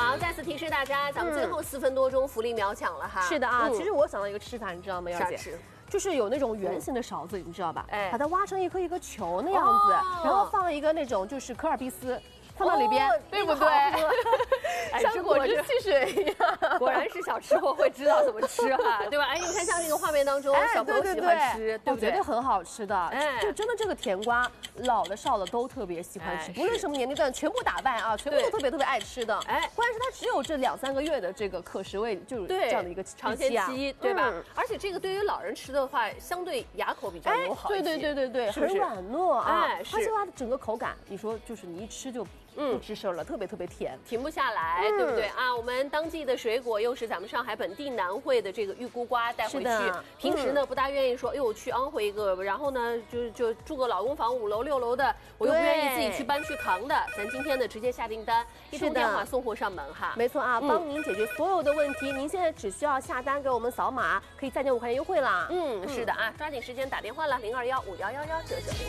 好，再次提示大家，咱们最后4分多钟福利秒抢了哈。 是的啊，其实我想到一个吃法，你知道吗， 啥吃？ 就是有那种圆形的勺子，你知道吧？ 哎， 把它挖成一颗一颗球那样子，然后放一个那种就是可尔必斯。 放到里边，对不对？像果汁汽水一样。 果然是小吃货会知道怎么吃哈，对吧？哎，你看像这个画面当中，小朋友喜欢吃，对不对？ 绝对很好吃的。哎，就真的这个甜瓜，老的少的都特别喜欢吃，不论什么年龄段，全部打败啊，全部都特别爱吃的。哎，关键是它只有这2、3个月的这个可食味，就是这样的一个尝鲜期，对吧？而且这个对于老人吃的话，相对牙口比较友好一些。 对，很软糯啊。 哎， 而且它的整个口感，你说就是你一吃就。 不吱声了，特别甜， 停不下来，对不对啊？我们当季的水果又是咱们上海本地南汇的这个玉菇瓜带回去。平时呢不大愿意说，哎呦去安徽一个，然后呢就住个老公房5楼6楼的，我又不愿意自己去搬去扛的。咱今天呢直接下订单，一通电话送货上门哈。 没错啊，帮您解决所有的问题。您现在只需要下单给我们扫码，可以再减5块钱优惠啦。 是的啊，抓紧时间打电话了，0215111990。